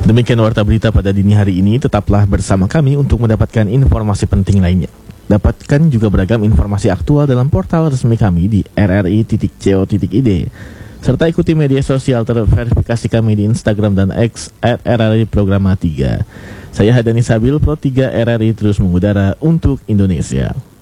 Demikian warta berita pada dini hari ini. Tetaplah bersama kami untuk mendapatkan informasi penting lainnya. Dapatkan juga beragam informasi aktual dalam portal resmi kami di rri.co.id. Serta ikuti media sosial terverifikasi kami di Instagram dan X @RRI Programa 3. Saya Hadani Sabil, Pro 3 RRI terus mengudara untuk Indonesia.